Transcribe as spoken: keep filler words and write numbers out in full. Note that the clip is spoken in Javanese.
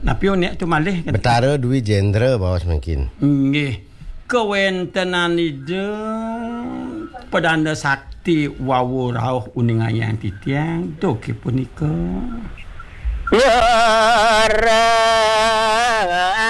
Tapi nek tu malih Betara Dwi Jendra bawa semakin. Nggih. Kewentenan ide Perdana Sakti wawu rauh uning ayang titiang doge punika. Ya